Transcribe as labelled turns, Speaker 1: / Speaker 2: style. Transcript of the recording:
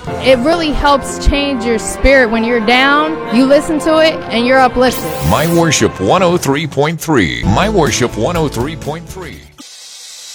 Speaker 1: It really helps change your spirit. When you're down, you listen to it and you're uplifted.
Speaker 2: My Worship 103.3. My Worship 103.3.